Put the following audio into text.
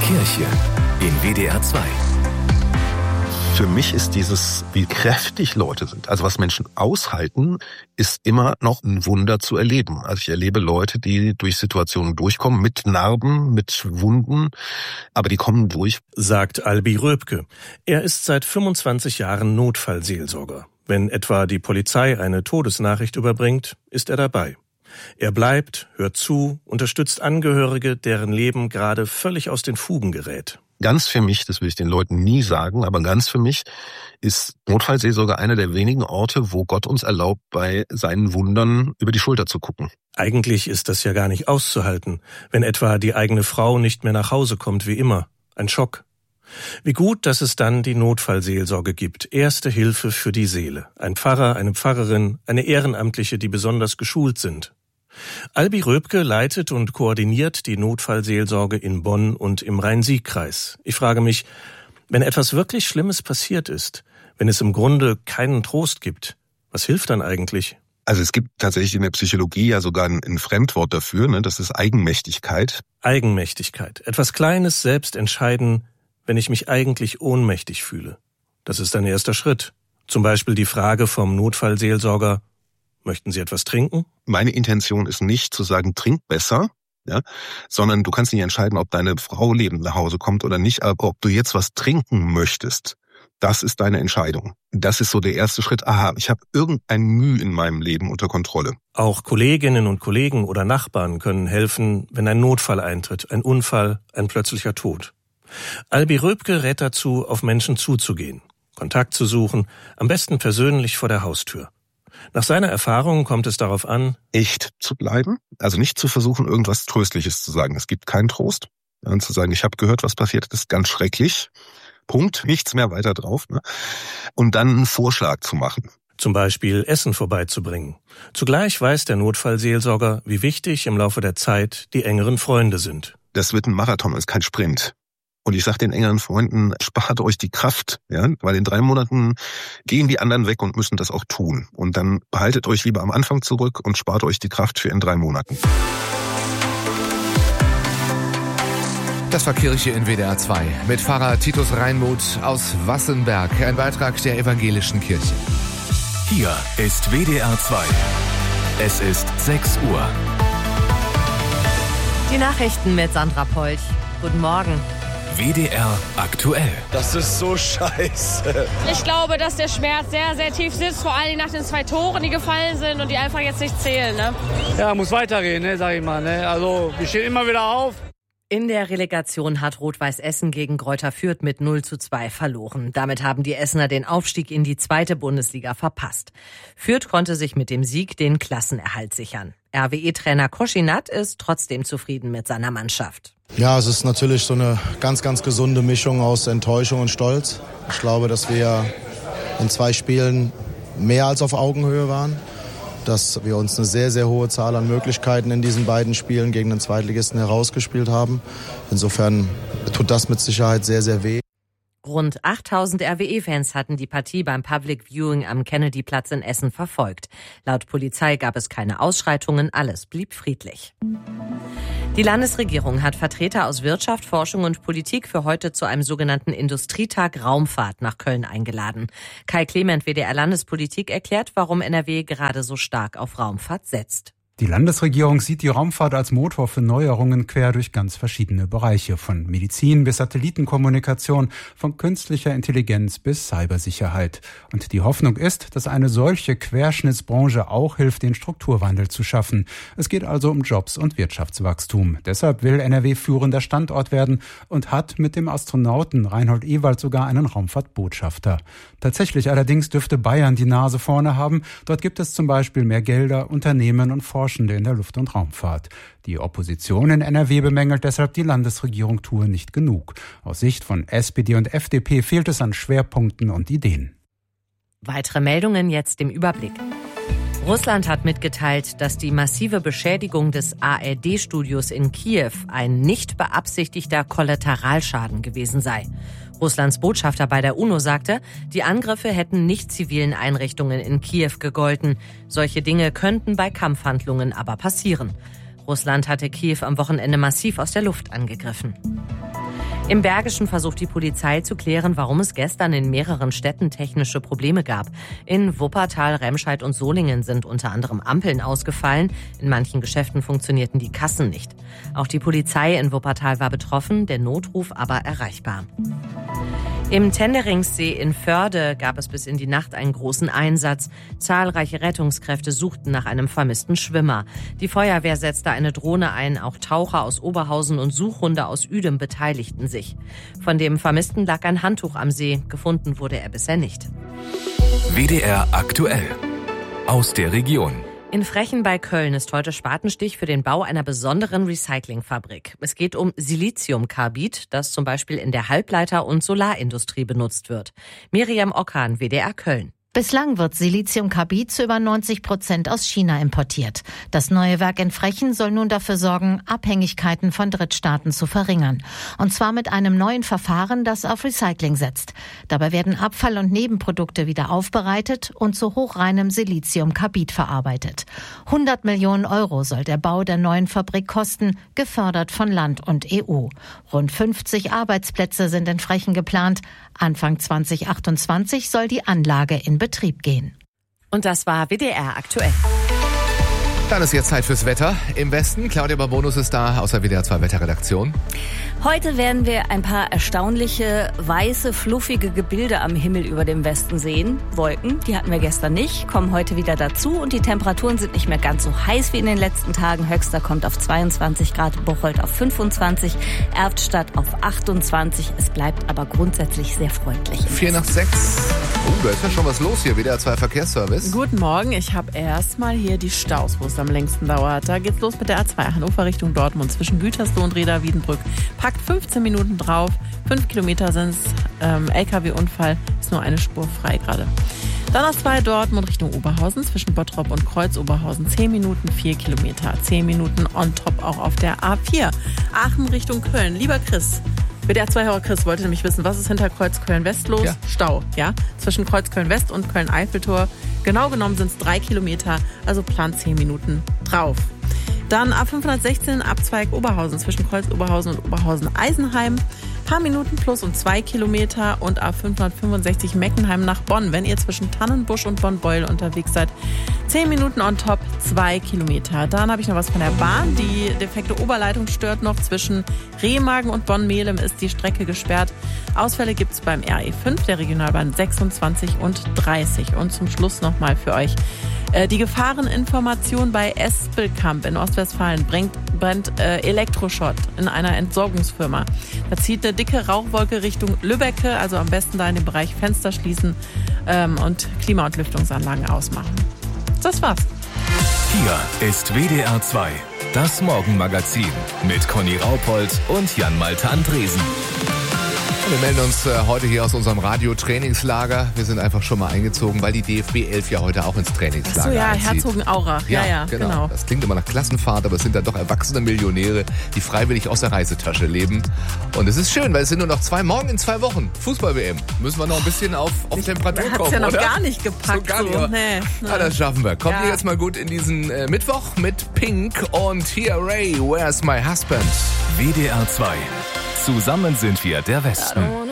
Kirche in WDR 2. Für mich ist dieses, wie kräftig Leute sind, also was Menschen aushalten, ist immer noch ein Wunder zu erleben. Also ich erlebe Leute, die durch Situationen durchkommen, mit Narben, mit Wunden, aber die kommen durch. Sagt Albi Röpke. Er ist seit 25 Jahren Notfallseelsorger. Wenn etwa die Polizei eine Todesnachricht überbringt, ist er dabei. Er bleibt, hört zu, unterstützt Angehörige, deren Leben gerade völlig aus den Fugen gerät. Ganz für mich, das will ich den Leuten nie sagen, aber ganz für mich ist Notfallseelsorge einer der wenigen Orte, wo Gott uns erlaubt, bei seinen Wundern über die Schulter zu gucken. Eigentlich ist das ja gar nicht auszuhalten, wenn etwa die eigene Frau nicht mehr nach Hause kommt wie immer. Ein Schock. Wie gut, dass es dann die Notfallseelsorge gibt. Erste Hilfe für die Seele. Ein Pfarrer, eine Pfarrerin, eine Ehrenamtliche, die besonders geschult sind. Albi Röpke leitet und koordiniert die Notfallseelsorge in Bonn und im Rhein-Sieg-Kreis. Ich frage mich, wenn etwas wirklich Schlimmes passiert ist, wenn es im Grunde keinen Trost gibt, was hilft dann eigentlich? Also es gibt tatsächlich in der Psychologie ja sogar ein Fremdwort dafür, ne? Das ist Eigenmächtigkeit. Eigenmächtigkeit. Etwas Kleines selbst entscheiden, wenn ich mich eigentlich ohnmächtig fühle. Das ist ein erster Schritt. Zum Beispiel die Frage vom Notfallseelsorger: Möchten Sie etwas trinken? Meine Intention ist nicht zu sagen, trink besser, ja, sondern du kannst nicht entscheiden, ob deine Frau lebend nach Hause kommt oder nicht, aber ob du jetzt was trinken möchtest, das ist deine Entscheidung. Das ist so der erste Schritt. Aha, ich habe irgendein Mühe in meinem Leben unter Kontrolle. Auch Kolleginnen und Kollegen oder Nachbarn können helfen, wenn ein Notfall eintritt, ein Unfall, ein plötzlicher Tod. Albi Röpke rät dazu, auf Menschen zuzugehen, Kontakt zu suchen, am besten persönlich vor der Haustür. Nach seiner Erfahrung kommt es darauf an, echt zu bleiben, also nicht zu versuchen, irgendwas Tröstliches zu sagen. Es gibt keinen Trost. Und zu sagen, ich habe gehört, was passiert ist, ganz schrecklich. Punkt, nichts mehr weiter drauf. Ne? Und dann einen Vorschlag zu machen. Zum Beispiel Essen vorbeizubringen. Zugleich weiß der Notfallseelsorger, wie wichtig im Laufe der Zeit die engeren Freunde sind. Das wird ein Marathon, ist kein Sprint. Und ich sage den engeren Freunden, spart euch die Kraft, ja, weil in 3 Monaten gehen die anderen weg und müssen das auch tun. Und dann behaltet euch lieber am Anfang zurück und spart euch die Kraft für in 3 Monaten. Das war Kirche in WDR 2 mit Pfarrer Titus Reinmuth aus Wassenberg, ein Beitrag der Evangelischen Kirche. Hier ist WDR 2. Es ist 6 Uhr. Die Nachrichten mit Sandra Polch. Guten Morgen. WDR aktuell. Das ist so scheiße. Ich glaube, dass der Schmerz sehr, sehr tief sitzt, vor allem nach den 2 Toren, die gefallen sind und die einfach jetzt nicht zählen. Ne? Ja, muss weitergehen, ne, sag ich mal. Ne? Also, wir stehen immer wieder auf. In der Relegation hat Rot-Weiß Essen gegen Greuther Fürth mit 0:2 verloren. Damit haben die Essener den Aufstieg in die 2. Bundesliga verpasst. Fürth konnte sich mit dem Sieg den Klassenerhalt sichern. RWE-Trainer Koschinat ist trotzdem zufrieden mit seiner Mannschaft. Ja, es ist natürlich so eine ganz, ganz gesunde Mischung aus Enttäuschung und Stolz. Ich glaube, dass wir in 2 Spielen mehr als auf Augenhöhe waren. Dass wir uns eine sehr, sehr hohe Zahl an Möglichkeiten in diesen beiden Spielen gegen den Zweitligisten herausgespielt haben. Insofern tut das mit Sicherheit sehr, sehr weh. Rund 8000 RWE-Fans hatten die Partie beim Public Viewing am Kennedy-Platz in Essen verfolgt. Laut Polizei gab es keine Ausschreitungen, alles blieb friedlich. Die Landesregierung hat Vertreter aus Wirtschaft, Forschung und Politik für heute zu einem sogenannten Industrietag Raumfahrt nach Köln eingeladen. Kai Clement, WDR Landespolitik, erklärt, warum NRW gerade so stark auf Raumfahrt setzt. Die Landesregierung sieht die Raumfahrt als Motor für Neuerungen quer durch ganz verschiedene Bereiche, von Medizin bis Satellitenkommunikation, von künstlicher Intelligenz bis Cybersicherheit. Und die Hoffnung ist, dass eine solche Querschnittsbranche auch hilft, den Strukturwandel zu schaffen. Es geht also um Jobs und Wirtschaftswachstum. Deshalb will NRW führender Standort werden und hat mit dem Astronauten Reinhold Ewald sogar einen Raumfahrtbotschafter. Tatsächlich allerdings dürfte Bayern die Nase vorne haben. Dort gibt es zum Beispiel mehr Gelder, Unternehmen und Forschende in der Luft- und Raumfahrt. Die Opposition in NRW bemängelt deshalb, die Landesregierung tue nicht genug. Aus Sicht von SPD und FDP fehlt es an Schwerpunkten und Ideen. Weitere Meldungen jetzt im Überblick. Russland hat mitgeteilt, dass die massive Beschädigung des ARD-Studios in Kiew ein nicht beabsichtigter Kollateralschaden gewesen sei. Russlands Botschafter bei der UNO sagte, die Angriffe hätten nicht zivilen Einrichtungen in Kiew gegolten. Solche Dinge könnten bei Kampfhandlungen aber passieren. Russland hatte Kiew am Wochenende massiv aus der Luft angegriffen. Im Bergischen versucht die Polizei zu klären, warum es gestern in mehreren Städten technische Probleme gab. In Wuppertal, Remscheid und Solingen sind unter anderem Ampeln ausgefallen. In manchen Geschäften funktionierten die Kassen nicht. Auch die Polizei in Wuppertal war betroffen, der Notruf aber erreichbar. Im Tenderingsee in Förde gab es bis in die Nacht einen großen Einsatz. Zahlreiche Rettungskräfte suchten nach einem vermissten Schwimmer. Die Feuerwehr setzte eine Drohne ein, auch Taucher aus Oberhausen und Suchhunde aus Uedem beteiligten sich. Von dem Vermissten lag ein Handtuch am See. Gefunden wurde er bisher nicht. WDR aktuell. Aus der Region. In Frechen bei Köln ist heute Spatenstich für den Bau einer besonderen Recyclingfabrik. Es geht um Siliziumkarbid, das zum Beispiel in der Halbleiter- und Solarindustrie benutzt wird. Miriam Ockan, WDR Köln. Bislang wird Siliziumkarbid zu über 90% aus China importiert. Das neue Werk in Frechen soll nun dafür sorgen, Abhängigkeiten von Drittstaaten zu verringern. Und zwar mit einem neuen Verfahren, das auf Recycling setzt. Dabei werden Abfall- und Nebenprodukte wieder aufbereitet und zu hochreinem Siliziumkarbid verarbeitet. 100 Millionen Euro soll der Bau der neuen Fabrik kosten, gefördert von Land und EU. Rund 50 Arbeitsplätze sind in Frechen geplant. Anfang 2028 soll die Anlage in Betrieb gehen. Und das war WDR aktuell. Dann ist jetzt Zeit fürs Wetter. Im Westen, Claudia Barbonus ist da aus der WDR 2 Wetterredaktion. Heute werden wir ein paar erstaunliche, weiße, fluffige Gebilde am Himmel über dem Westen sehen. Wolken, die hatten wir gestern nicht, kommen heute wieder dazu und die Temperaturen sind nicht mehr ganz so heiß wie in den letzten Tagen. Höchster kommt auf 22 Grad, Bocholt auf 25, Erftstadt auf 28. Es bleibt aber grundsätzlich sehr freundlich. 4:06. Da ist ja schon was los hier, WDR 2 Verkehrsservice. Guten Morgen, ich habe erstmal hier die Staus, wo es am längsten dauert. Da geht's los mit der A2 Hannover Richtung Dortmund zwischen Gütersloh und Reda-Wiedenbrück. Packt 15 Minuten drauf, 5 Kilometer sind's, LKW-Unfall, ist nur eine Spur frei gerade. Dann A2 Dortmund Richtung Oberhausen zwischen Bottrop und Kreuz-Oberhausen 10 Minuten, 4 Kilometer, 10 Minuten on top auch auf der A4. Aachen Richtung Köln, lieber Chris. WDR 2-Hörer Chris wollte nämlich wissen, was ist hinter Kreuz-Köln-West los? Ja. Stau, ja? Zwischen Kreuz-Köln-West und Köln-Eiffeltor. Genau genommen sind es 3 Kilometer, also plant 10 Minuten drauf. Dann A516 Abzweig Oberhausen zwischen Kreuz-Oberhausen und Oberhausen-Eisenheim. Paar Minuten plus um 2 Kilometer und A565 Meckenheim nach Bonn, wenn ihr zwischen Tannenbusch und Bonn-Beuel unterwegs seid. 10 Minuten on top, 2 Kilometer. Dann habe ich noch was von der Bahn. Die defekte Oberleitung stört noch. Zwischen Remagen und Bonn-Melem ist die Strecke gesperrt. Ausfälle gibt es beim RE5, der Regionalbahn 26 und 30. Und zum Schluss nochmal für euch die Gefahreninformation bei Espelkamp in Ostwestfalen. Brennt Elektroschrott in einer Entsorgungsfirma. Da zieht eine dicke Rauchwolke Richtung Lübbecke, also am besten da in dem Bereich Fenster schließen und Klima- und Lüftungsanlagen ausmachen. Das war's. Hier ist WDR 2, das Morgenmagazin mit Conny Raupold und Jan-Malte Andresen. Wir melden uns heute hier aus unserem Radio-Trainingslager. Wir sind einfach schon mal eingezogen, weil die DFB 11 ja heute auch ins Trainingslager so, ja, einzieht. Herzogenaurach. Ja, genau. Das klingt immer nach Klassenfahrt, aber es sind dann doch erwachsene Millionäre, die freiwillig aus der Reisetasche leben. Und es ist schön, weil es sind nur noch morgen in 2 Wochen Fußball-WM. Müssen wir noch ein bisschen auf Temperatur kommen, hat's ja noch oder? gar nicht gepackt. So gar nicht. Nee. Ah, das schaffen wir. Kommt ihr jetzt mal gut in diesen Mittwoch mit Pink und Here Ray, Where's My Husband? WDR 2. Zusammen sind wir der Westen.